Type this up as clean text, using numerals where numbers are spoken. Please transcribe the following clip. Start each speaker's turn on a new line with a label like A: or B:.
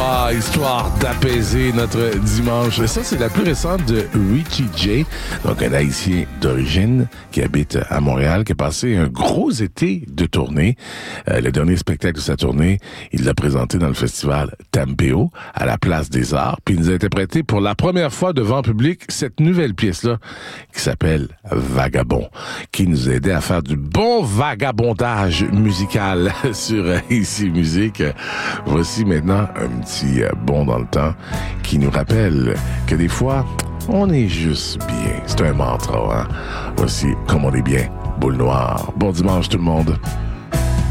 A: soir, histoire d'apaiser notre dimanche. Et ça, c'est la plus récente de Richie J, donc un Haïtien d'origine qui habite à Montréal, qui a passé un gros été de tournée. Le dernier spectacle de sa tournée, il l'a présenté dans le festival Tampeo, à la Place des Arts, puis il nous a interprété pour la première fois devant public cette nouvelle pièce-là, qui s'appelle Vagabond, qui nous a aidé à faire du bon vagabondage musical sur Ici Musique. Voici maintenant un petit bond dans le temps qui nous rappelle que des fois, on est juste bien. C'est un mantra, hein? Voici Comme on est bien, Boule Noire. Bon dimanche tout le monde.